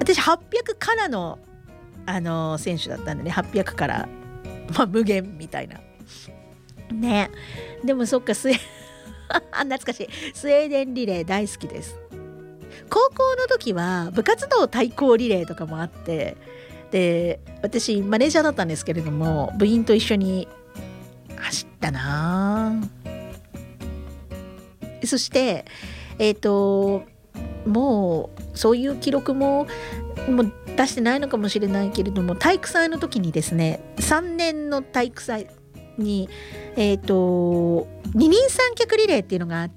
私800からの選手だったんでね、800から、無限みたいなね。でもそっか懐かしい、スウェーデンリレー大好きです。高校の時は部活動対抗リレーとかもあって、で私マネージャーだったんですけれども、部員と一緒に走ったな。そしてもうそういう記録もう出してないのかもしれないけれども、体育祭の時にですね、3年の体育祭に二人三脚リレーっていうのがあって、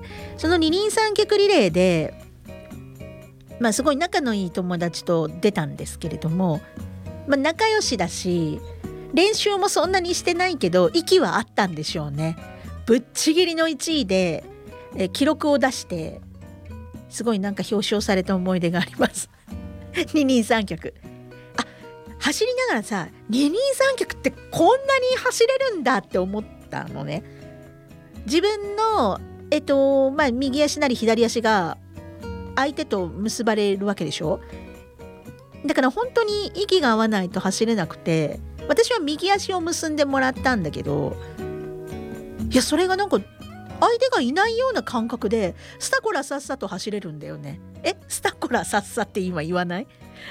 その二人三脚リレーですごい仲のいい友達と出たんですけれども、仲良しだし練習もそんなにしてないけど息はあったんでしょうね。ぶっちぎりの1位で記録を出して、すごい表彰された思い出があります二人三脚、走りながらさ、二人三脚ってこんなに走れるんだって思ったのね。自分の右足なり左足が相手と結ばれるわけでしょ。だから本当に息が合わないと走れなくて、私は右足を結んでもらったんだけど、いやそれが相手がいないような感覚でスタコラさっさと走れるんだよね。スタコラさっさって今言わない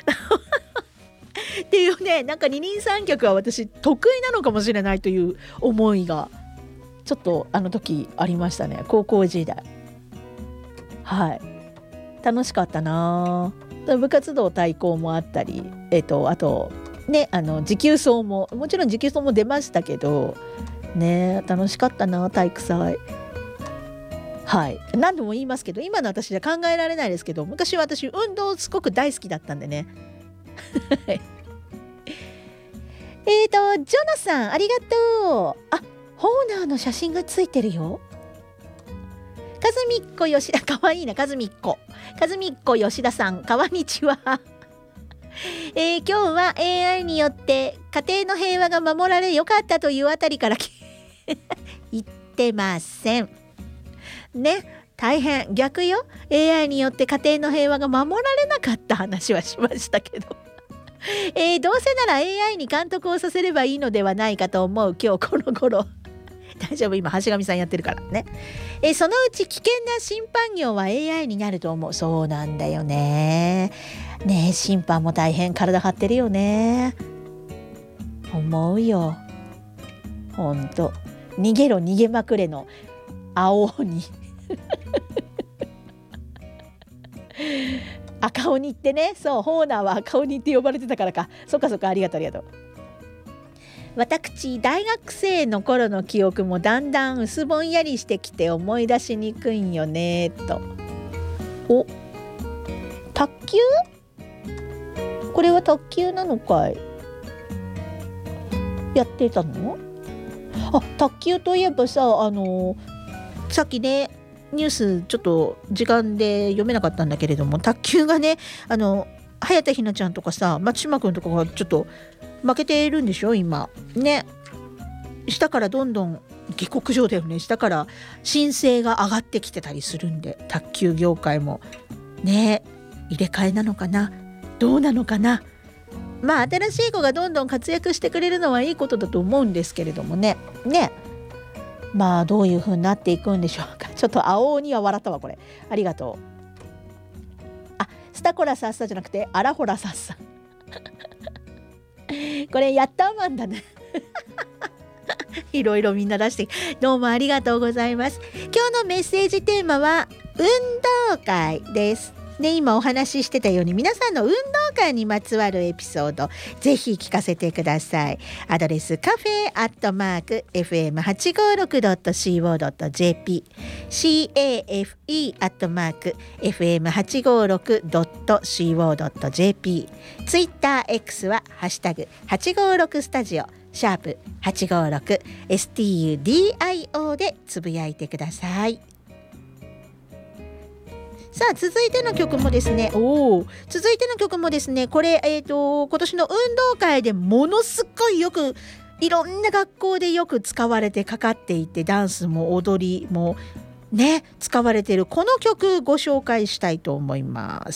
っていうね、二人三脚は私得意なのかもしれないという思いがちょっと時ありましたね、高校時代。はい、楽しかったな。部活動対抗もあったり、あとね、持久走ももちろん持久走も出ましたけどね、楽しかったな体育祭。はい、何度も言いますけど今の私じゃ考えられないですけど、昔は私運動すごく大好きだったんでねジョナさんありがとう。ホーナーの写真がついてるよ。かずみっこ吉田、かわいいな。かずみっこ吉田さん、かわにちは今日は AI によって家庭の平和が守られよかったというあたりから言ってませんね。大変逆よ。 AI によって家庭の平和が守られなかった話はしましたけどどうせなら AI に監督をさせればいいのではないかと思う今日この頃大丈夫、今橋上さんやってるからね。そのうち危険な審判業は AI になると思う。そうなんだよね。審判も大変体張ってるよね。思うよ。ほんと逃げろ逃げまくれの青鬼赤鬼ってね、そうホーナーは赤鬼って呼ばれてたからか。そっかありがとう。私大学生の頃の記憶もだんだん薄ぼんやりしてきて思い出しにくいんよねと。卓球？これは卓球なのかい？やってたの？卓球といえばさ、さっきねニュースちょっと時間で読めなかったんだけれども、卓球がね早田ひなちゃんとかさ松島くんとかがちょっと負けているんでしょ今ね。下からどんどん下克上だよね。下から申請が上がってきてたりするんで、卓球業界もね入れ替えなのかな、どうなのかな。新しい子がどんどん活躍してくれるのはいいことだと思うんですけれどもね。どういう風になっていくんでしょうか。ちょっと青鬼は笑ったわこれ。ありがとう。スタコラサッサじゃなくてアラホラサッサこれヤッターマンだねいろいろみんな出してどうもありがとうございます。今日のメッセージテーマは運動会です。今お話ししてたように皆さんの運動会にまつわるエピソードぜひ聞かせてください。アドレスカフェ@fm856.co.jp cafe@fm856.co.jp ツイッター X はハッシュタグ856スタジオ#856STUDIO でつぶやいてください。さあ続いての曲もですねこれ、今年の運動会でものすごいよくいろんな学校でよく使われてかかっていて、ダンスも踊りもね使われているこの曲ご紹介したいと思います。